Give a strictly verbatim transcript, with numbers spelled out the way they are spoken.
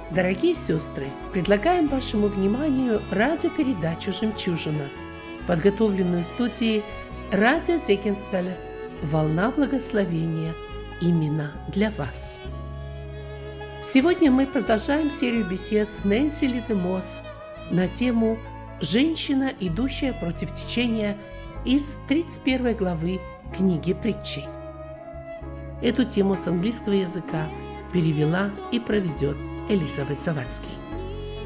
Дорогие сестры, предлагаем вашему вниманию радиопередачу «Жемчужина», подготовленную в студии радио Зегенсвелле «Волна благословения» именно для вас. Сегодня мы продолжаем серию бесед с Нэнси Ли де Мосс на тему «Женщина, идущая против течения» из тридцать первой главы книги Притчей. Эту тему с английского языка перевела и проведет Элизабет Завадский.